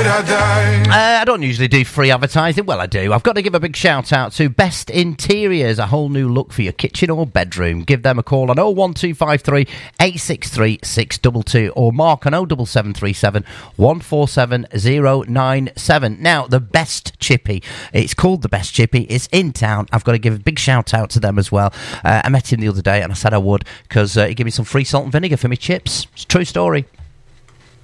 I don't usually do free advertising. Well, I do. I've got to give a big shout out to Best Interiors, a whole new look for your kitchen or bedroom. Give them a call on 01253 863 622 or mark on 07737 147 097. Now, the Best Chippy. It's called the Best Chippy. It's in town. I've got to give a big shout out to them as well. I met him the other day and I said I would because he gave me some free salt and vinegar for my chips. It's a true story.